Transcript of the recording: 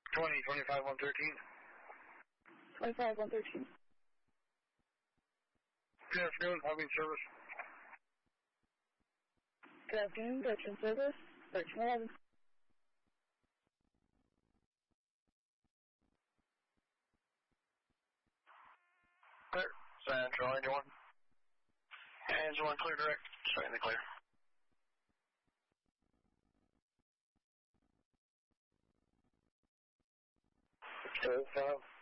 25, 113. 25, 113. Good afternoon, Hubbing Service. Good afternoon, Veteran Service, 1311. Clear. Central, engine 1. Engine 1, clear direct. Straight in the clear. Okay, 5.